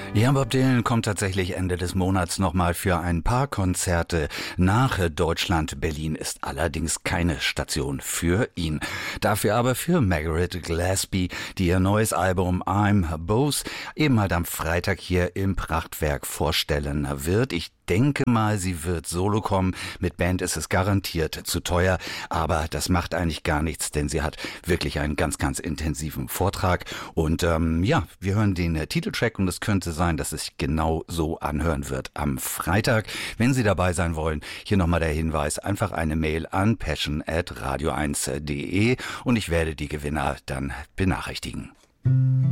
Ja, Bob Dylan kommt tatsächlich Ende des Monats nochmal für ein paar Konzerte nach Deutschland. Berlin ist allerdings keine Station für ihn. Dafür aber für Margaret Gillespie, die ihr neues Album I'm Bose eben halt am Freitag hier im Prachtwerk vorstellen wird. Ich denke mal, sie wird solo kommen. Mit Band ist es garantiert zu teuer, aber das macht eigentlich gar nichts, denn sie hat wirklich einen ganz, ganz intensiven Vortrag. Und ja, wir hören den Titeltrack und es könnte sein, dass es sich genau so anhören wird am Freitag. Wenn Sie dabei sein wollen, hier nochmal der Hinweis, einfach eine Mail an passion@radio1.de und ich werde die Gewinner dann benachrichtigen.